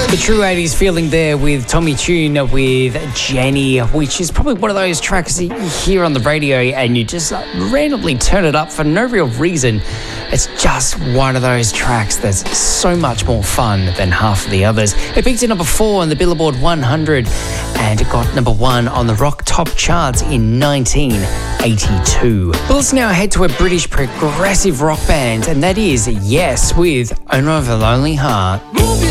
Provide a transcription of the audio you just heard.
The true 80s feeling there with Tommy Tune with Jenny, which is probably one of those tracks that you hear on the radio and you just randomly turn it up for no real reason. It's just one of those tracks that's so much more fun than half of the others. It peaked at number 4 on the Billboard 100 and it got number 1 on the rock top charts in 1982. But let's now head to a British progressive rock band, and that is Yes with Owner of a Lonely Heart.